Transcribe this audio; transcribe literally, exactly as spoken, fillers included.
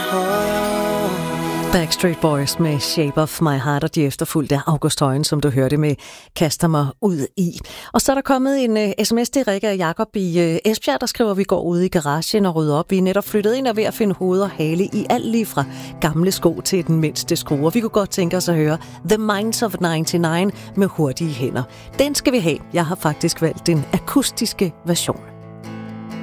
Backstreet Boys med Shape of My Heart, og de efterfulgte af August Højen, som du hørte med Kaster mig ud i. Og så er der kommet en uh, sms til Rikke og Jakob i uh, Esbjerg, der skriver, at vi går ud i garagen og rydder op. Vi er netop flyttet ind og ved at finde hoved og hale i alt lige fra gamle sko til den mindste skrue. Vi kunne godt tænke os at høre The Minds of nioghalvfems med hurtige hænder. Den skal vi have. Jeg har faktisk valgt den akustiske version.